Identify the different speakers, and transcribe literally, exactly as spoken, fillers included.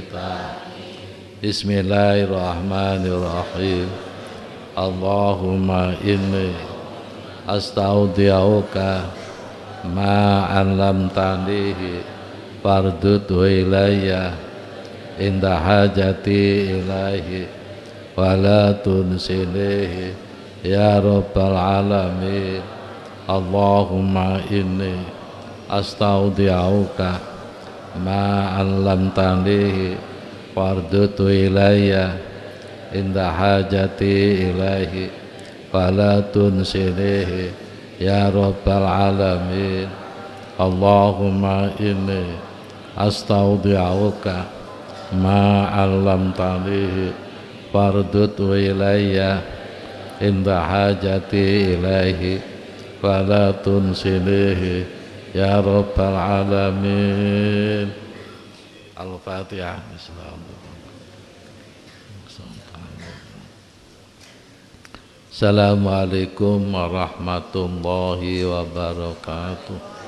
Speaker 1: kita. Bismillahirrahmanirrahim. Allahumma inni astaudi'uka ma 'allamtanihi fardudhu ilayya inda hajati ilaihi wa la tunsinihi ya rabbal alamin. Allahumma inni astaudi'uka ma 'allamtanihi fardudhu ilayya inda hajati ilaihi wa la tunsinihi ya rabbal alamin. Allahumma inni astaudi'uka ma 'allamtanihi fardudhu ilayya inda hajati ilaihi wa la tunsinihi ya rabbal alamin. Al-Fatihah. Assalamualaikum warahmatullahi wabarakatuh.